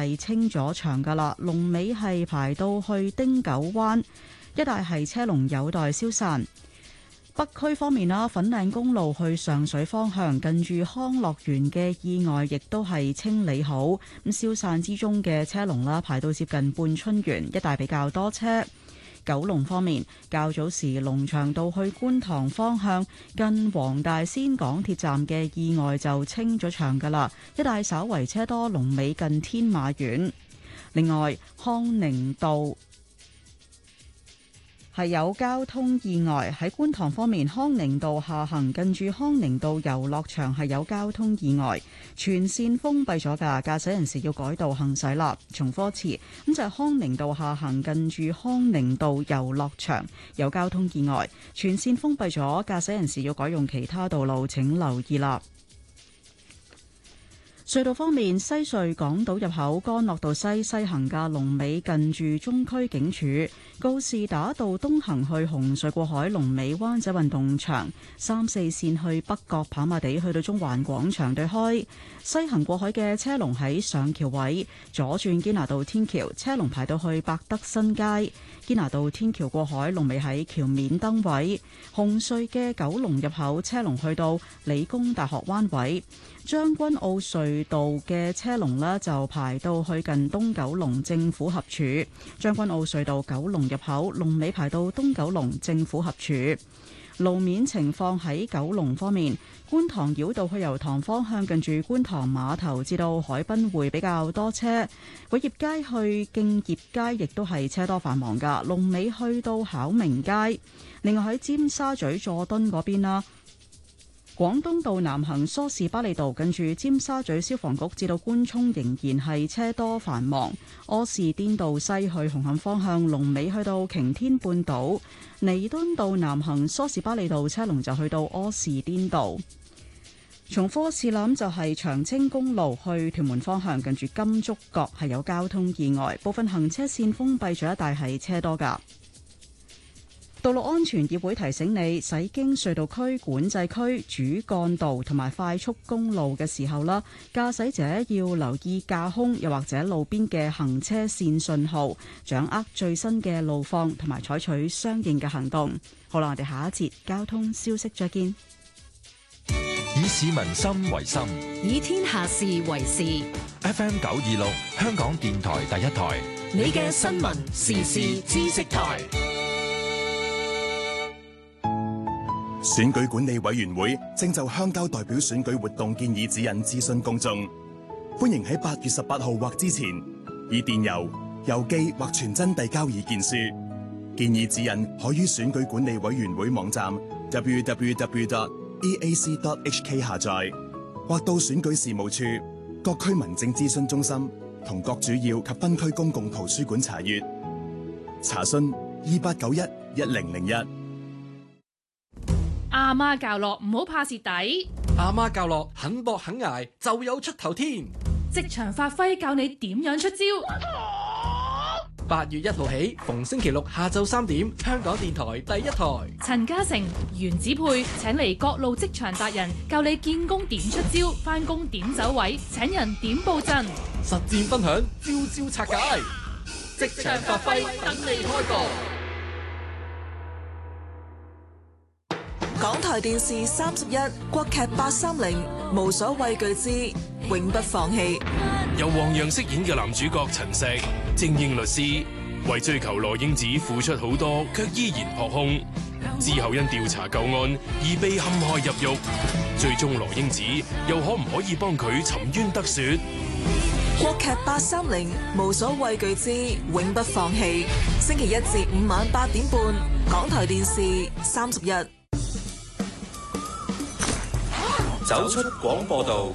係清咗場㗎喇，龍尾係排到去汀九灣一帶，係車龍有待消散。北區方面啦，粉嶺公路去上水方向近住康樂園嘅意外亦都係清理好，咁消散之中嘅車龍啦，排到接近半春園一帶比較多車。九龍方面，較早時龍翔道去觀塘方向近黃大仙港鐵站嘅意外就清咗場㗎喇，一帶稍為車多，龍尾近天馬苑。另外，康寧道係有交通意外，喺觀塘方面，康寧道下行近住康寧道遊樂場係有交通意外，全線封閉咗㗎，駕駛人士要改道行駛啦。重複一次，咁就係康寧道下行近住康寧道遊樂場有交通意外，全線封閉咗，駕駛人士要改用其他道路，請留意啦。隧道方面，西隧港島入口干諾道西行嘅龍尾近住中區警署，告士打道東行去紅隧過海龍尾灣仔運動場，3、4線去北角跑馬地去到中環廣場對開，西行過海嘅車龍喺上橋位，左轉堅拿道天橋車龍排到去百德新街，堅拿道天橋過海龍尾喺橋面燈位，紅隧嘅九龍入口車龍去到理工大學灣位。將軍澳隧道嘅車龍呢，就排到去近東九龍政府合署，將軍澳隧道九龍入口龍尾排到東九龍政府合署。路面情況喺九龍方面，觀塘繞道去油塘方向近住觀塘碼頭至到海濱會比較多車，偉業街去敬業街亦都係車多繁忙㗎，龍尾去到考明街。另外喺尖沙咀佐敦嗰邊啦，廣東道南行梳士巴利道近住尖沙咀消防局至到官涌仍然係車多繁忙，柯士甸道西去紅磡方向龍尾去到擎天半島，彌敦道南行梳士巴利道車龍就去到柯士甸道。重複一次啦，就係長青公路去屯門方向近住金竹角係有交通意外，部分行車線封閉咗一帶係車多㗎。道路安全協會提醒你，駛經隧道區、管制區、主幹道同埋快速公路嘅時候啦，駕駛者要留意架空又或者路邊嘅行車線信號，掌握最新嘅路況同埋採取相應嘅行動。好啦，我哋下一節交通消息再見。 以市民心為心， 以天下事為事。 FM 926，香港電台第一台， 你嘅新聞時事知識台。 選舉管理委員會正就鄉郊代表選舉活動建議指引諮詢公眾，歡迎喺8月18號或之前以電郵、郵寄或傳真遞交意見書。建議指引可於選舉管理委員會網站 www.eac.hk 下載，或到選舉事務處、各區民政諮詢中心同各主要及分區公共圖書館查閱。查詢28911001。 阿媽教落唔好怕蝕底， 阿媽教落肯搏肯捱就有出頭天。 職場發揮教你點樣出招。 8月1號起，逢星期六下晝3點，香港電台第一台。 陳嘉誠、袁子佩請嚟各路職場達人，教你見工點出招，返工點走位，請人點布陣， 實戰分享，招招拆解。職場發揮等你開講。 港台電視31國劇830，無所畏懼之永不放棄。 由黃洋飾演嘅男主角陳碩，精英律師，為追求羅英子付出好多，卻依然撲空。之後因調查舊案而被陷害入獄，最終羅英子又可唔可以幫佢沉冤得雪？ 國劇830，無所畏懼之永不放棄。星期1至5晚8點半，港台電視31。 走出廣播道，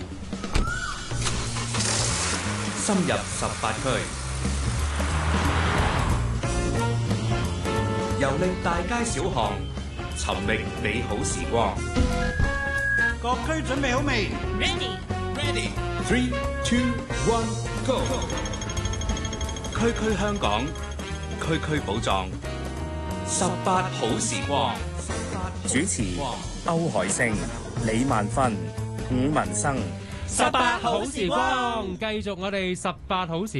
深入18區，遊歷大街小巷，尋覓美好時光。 各區準備好未 ？Ready。3、2、1 Go！ 區區香港，區區寶藏，18好時光。 主持歐海星、李萬芬、伍文生。 18好時光，繼續我哋18好時。